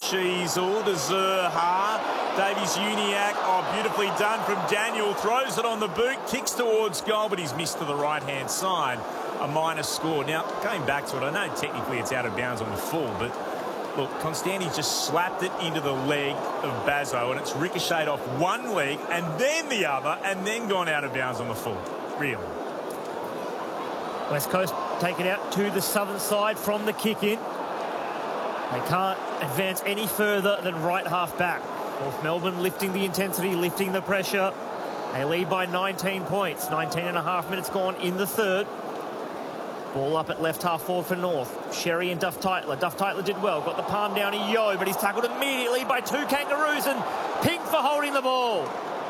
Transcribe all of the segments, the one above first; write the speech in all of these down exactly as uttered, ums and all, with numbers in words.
Sheasel to Zerha. Davies-Uniacke, oh, beautifully done from Daniel. Throws it on the boot, kicks towards goal, but he's missed to the right-hand side. A minus score. Now, going back to it, I know technically it's out of bounds on the full, but look, Constanti just slapped it into the leg of Bazzo, and it's ricocheted off one leg and then the other, and then gone out of bounds on the full. Really. West Coast take it out to the southern side from the kick-in. They can't advance any further than right half back. North Melbourne lifting the intensity, lifting the pressure. They lead by nineteen points. nineteen and a half minutes gone in the third. Ball up at left half forward for North. Sherry and Duff Tytler. Duff Tytler did well. Got the palm down to Yo, but he's tackled immediately by two Kangaroos, and Pink for holding the ball.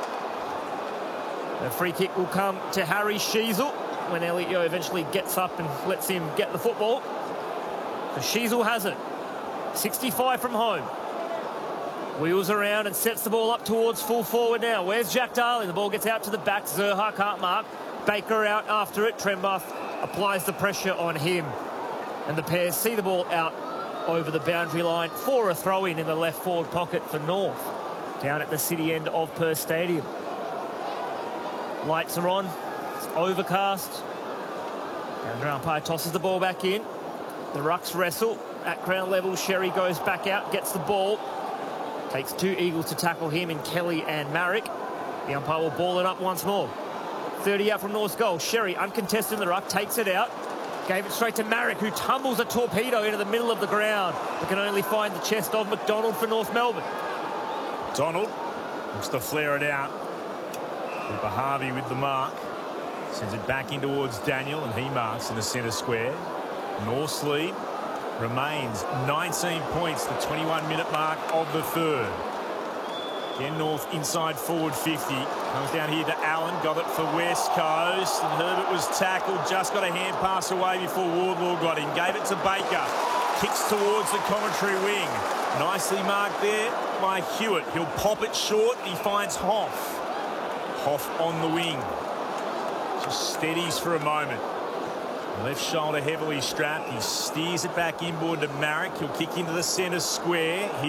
The free kick will come to Harry Sheasel when Elliot Yo eventually gets up and lets him get the football. So Sheasel has it. sixty-five from home. Wheels around and sets the ball up towards full forward now. Where's Jack Darling? The ball gets out to the back. Zerha can't mark. Baker out after it. Trembuff applies the pressure on him. And the Pairs see the ball out over the boundary line for a throw-in in the left forward pocket for North. Down at the city end of Perth Stadium. Lights are on. It's overcast. Boundary umpire tosses the ball back in. The Rucks wrestle. At ground level, Sherry goes back out, gets the ball. Takes two Eagles to tackle him in Kelly and Marrick. The umpire will ball it up once more. thirty out from North's goal. Sherry, uncontested in the ruck, takes it out. Gave it straight to Marrick, who tumbles a torpedo into the middle of the ground, but can only find the chest of McDonald for North Melbourne. Donald looks to flare it out. Cooper Harvey with the mark. Sends it back in towards Daniel, and he marks in the centre square. North's lead remains nineteen points, the twenty-one minute mark of the third. Again, North inside forward fifty. Comes down here to Allen, got it for West Coast, and Herbert was tackled, just got a hand pass away before Wardlaw got him. Gave it to Baker. Kicks towards the commentary wing. Nicely marked there by Hewitt. He'll pop it short, and he finds Hoff. Hoff on the wing. Just steadies for a moment. Left shoulder heavily strapped. He steers it back inboard to Marrick. He'll kick into the centre square.